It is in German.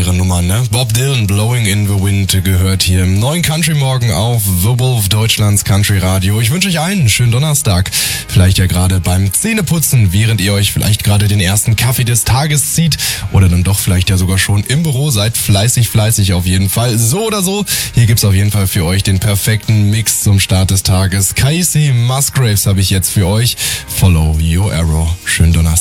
legendäre Nummer, ne? Bob Dylan, Blowing in the Wind, gehört hier im neuen Country Morgen auf The Wolf, Deutschlands Country Radio. Ich wünsche euch einen schönen Donnerstag. Vielleicht ja gerade beim Zähneputzen, während ihr euch vielleicht gerade den ersten Kaffee des Tages zieht oder dann doch vielleicht ja sogar schon im Büro seid. Fleißig auf jeden Fall. So oder so, hier gibt's auf jeden Fall für euch den perfekten Mix zum Start des Tages. Casey Musgraves habe ich jetzt für euch. Follow your arrow. Schönen Donnerstag.